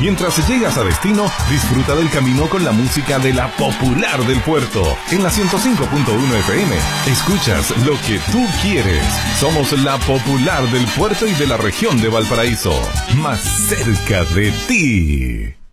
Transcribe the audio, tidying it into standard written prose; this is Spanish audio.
Mientras llegas a destino, disfruta del camino con la música de la Popular del Puerto. En la 105.1 FM, escuchas lo que tú quieres. Somos la Popular del Puerto y de la región de Valparaíso. Más cerca de ti.